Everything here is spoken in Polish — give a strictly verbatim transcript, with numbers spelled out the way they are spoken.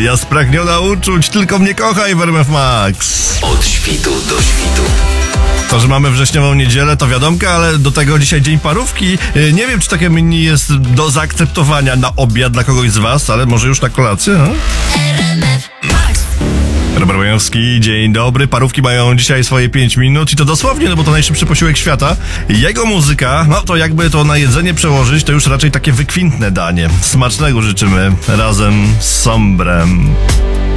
Ja spragniona uczuć, tylko mnie kochaj w R M F Max. Od świtu do świtu. To, że mamy wrześniową niedzielę, to wiadomka, ale do tego dzisiaj dzień parówki. Nie wiem, czy takie menu jest do zaakceptowania na obiad dla kogoś z was, ale może już na kolację, ha? Robert Majowski, dzień dobry. Parówki mają dzisiaj swoje pięć minut i to dosłownie, no bo to najszybszy posiłek świata. Jego muzyka, no to jakby to na jedzenie przełożyć, to już raczej takie wykwintne danie. Smacznego życzymy razem z Sombrem.